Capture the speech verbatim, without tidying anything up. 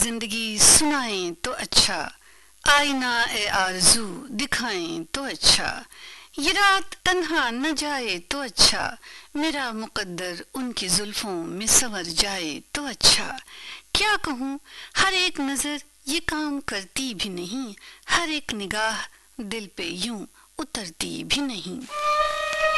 जिंदगी सुनाएं तो अच्छा, आईना ए आरज़ू दिखाएं तो अच्छा, ये रात तन्हा न जाए तो अच्छा, मेरा मुकद्दर उनकी जुल्फों में संवर जाए तो अच्छा। क्या कहूँ, हर एक नजर ये काम करती भी नहीं, हर एक निगाह दिल पे यूं उतरती भी नहीं।